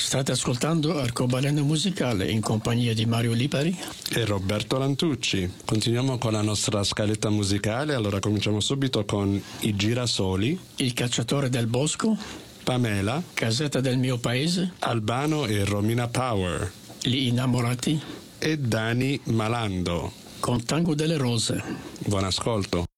State ascoltando Arcobaleno Musicale in compagnia di Mario Lipari e Roberto Lantucci. Continuiamo con la nostra scaletta musicale, allora cominciamo subito con I Girasoli, Il Cacciatore del Bosco, Pamela, Casetta del mio paese, Albano e Romina Power, Gli Innamorati e Dani Malando. con Tango delle Rose. Buon ascolto.